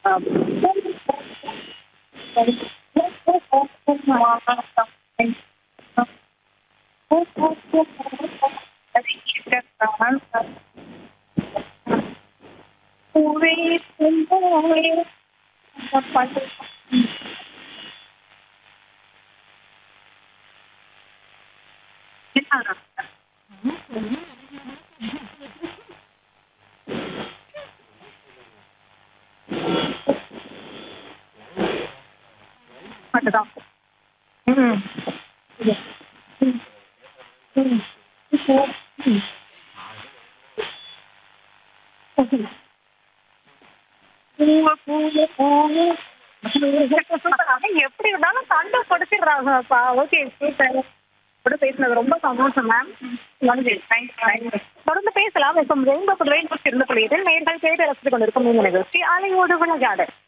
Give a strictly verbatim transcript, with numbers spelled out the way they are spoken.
பூவே பூவே பாட்டு பாட்டுதான். ம் ம் ம் ம் ம் பூவ பூவ பூவ எப்படி இருந்தாலும் கண்டு கொடுத்துடுறாங்கப்பா. Okay super. கூட பேசினது ரொம்ப சந்தோஷம் மேம். நன்றி. தேங்க்ஸ். தொடர்ந்து பேசலாம். இப்போ ரெயின்போ ரெயின்போ சிறந்த புள்ளியதில் நேர்கள் கேட்டு ரசித்துக் கொண்டிருக்கும் இந்த நிகழ்ச்சி அலையோடு விளையாடு.